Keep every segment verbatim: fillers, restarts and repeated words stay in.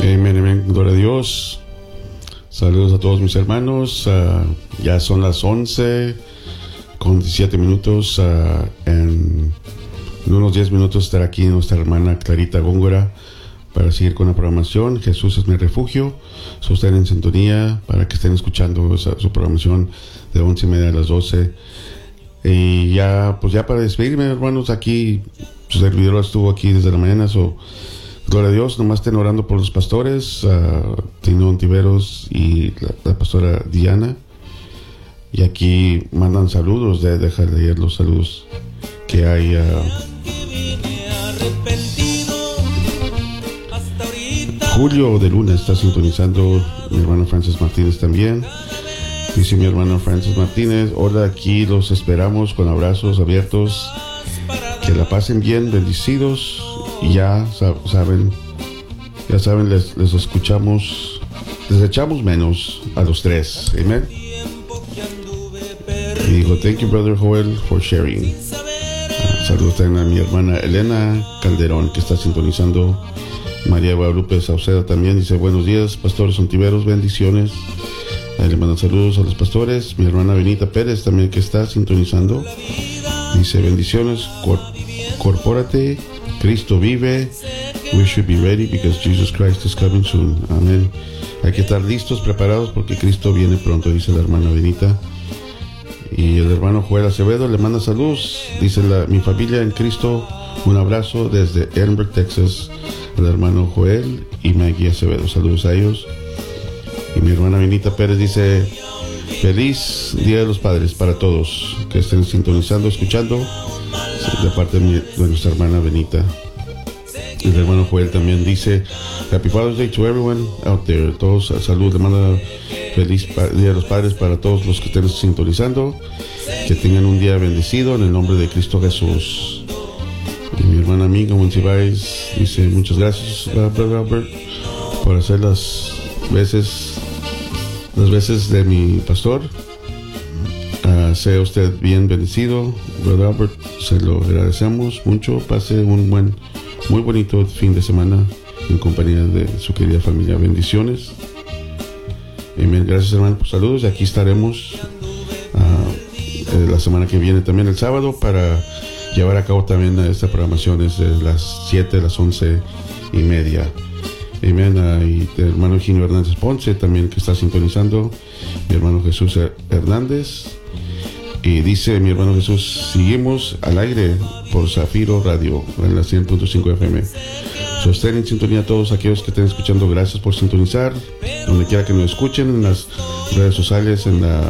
Amén, amén, gloria a Dios. Saludos a todos mis hermanos. Uh, ya son las once con diecisiete minutos. Uh, en, en unos diez minutos estará aquí nuestra hermana Clarita Góngora para seguir con la programación. Jesús es mi refugio. So, estén en sintonía para que estén escuchando esa, su programación de once y media a las doce. Y ya, pues ya para despedirme, hermanos, aquí su servidor estuvo aquí desde la mañana. So, gloria a Dios, nomás estén orando por los pastores, uh, Tino Ontiveros y la, la pastora Diana. Y aquí mandan saludos, de, deja de leer los saludos que hay. Uh, Julio de Luna está sintonizando, mi hermano Francis Martínez también. Dice mi hermano Francis Martínez, hola, aquí los esperamos con abrazos abiertos. Que la pasen bien, bendecidos. Y ya saben, ya saben, les, les escuchamos, les echamos menos a los tres. Amén. Y digo, thank you, brother Joel, for sharing. Uh, saludos también a mi hermana Elena Calderón, que está sintonizando. María Guadalupe Saucedo también dice, buenos días, pastores Ontiveros, bendiciones. Ahí le mandan saludos a los pastores. Mi hermana Benita Pérez también, que está sintonizando, dice, bendiciones, cor- corpórate, Cristo vive. We should be ready because Jesus Christ is coming soon. Amén. Hay que estar listos, preparados, porque Cristo viene pronto, dice la hermana Benita. Y el hermano Joel Acevedo le manda saludos. Dice, la, mi familia en Cristo, un abrazo desde Edinburgh, Texas. El hermano Joel y Maggie Acevedo, saludos a ellos. Y mi hermana Benita Pérez dice, feliz Día de los Padres para todos que estén sintonizando, escuchando, de parte de, mi, de nuestra hermana Benita. El hermano Joel también dice, Happy Father's Day to everyone out there. Todos, salud, le manda feliz Día de los Padres para todos los que estén sintonizando. Que tengan un día bendecido en el nombre de Cristo Jesús. Y mi hermana amiga Monsiváis dice, muchas gracias, brother Albert, por hacer las veces, las veces de mi pastor. Uh, sea usted bien bendecido, brother Albert, se lo agradecemos mucho. Pase un buen, muy bonito fin de semana en compañía de su querida familia. Bendiciones. Amén. Gracias, hermano, por saludos. Y aquí estaremos uh, la semana que viene, también el sábado, para llevar a cabo también esta programación desde las siete a las once y media. Amén. Uh, y el hermano Eugenio Hernández Ponce también, que está sintonizando. Mi hermano Jesús Hernández. Y dice mi hermano Jesús, seguimos al aire por Zafiro Radio en la cien punto cinco F M. So, estén en sintonía todos aquellos que estén escuchando. Gracias por sintonizar. Donde quiera que nos escuchen, en las redes sociales, en la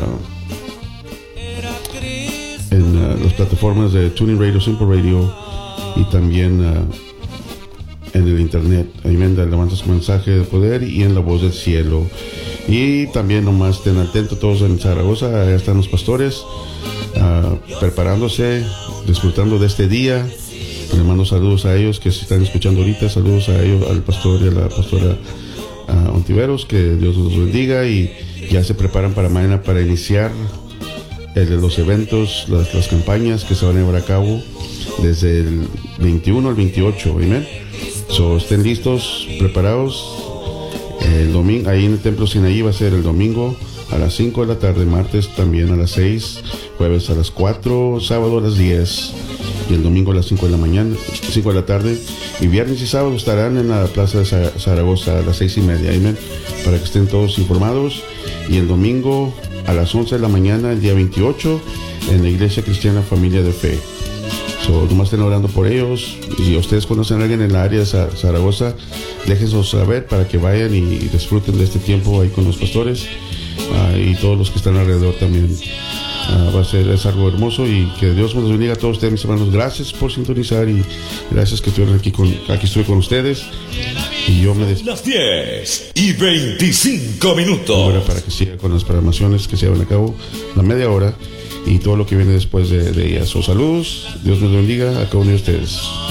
en uh, las plataformas de Tuning Radio, Simple Radio, y también uh, en el internet. Amén. Levanta su mensaje de poder y en la voz del cielo. Y también nomás estén atentos todos en Zaragoza. Allá están los pastores uh, preparándose, disfrutando de este día. Le mando saludos a ellos que se están escuchando ahorita. Saludos a ellos, al pastor y a la pastora uh, Ontiveros. Que Dios los bendiga. Y ya se preparan para mañana para iniciar el, los eventos, las, las campañas que se van a llevar a cabo desde el veintiuno al veintiocho. Amén. So, estén listos, preparados. El domingo, ahí en el Templo Sinaí va a ser el domingo a las cinco de la tarde, martes también a las seis, jueves a las cuatro, sábado a las diez y el domingo a las cinco de la mañana, cinco de la tarde, y viernes y sábado estarán en la Plaza de Zaragoza a las seis y media. Amén. Para que estén todos informados. Y el domingo a las once de la mañana, el día veintiocho, en la Iglesia Cristiana Familia de Fe. So, nomás estén orando por ellos. Y ustedes conocen a alguien en la área de Zaragoza, déjenlos saber para que vayan y disfruten de este tiempo ahí con los pastores uh, y todos los que están alrededor también. Uh, va a ser es algo hermoso, y que Dios nos bendiga a todos ustedes, mis hermanos. Gracias por sintonizar y gracias que estuvieron aquí con, aquí estoy con ustedes. Y yo me despido. Las diez y veinticinco minutos. Ahora, para que siga con las programaciones que se llevan a cabo, la media hora y todo lo que viene después de, de ellas. So, saludos, Dios nos bendiga a cada uno de ustedes.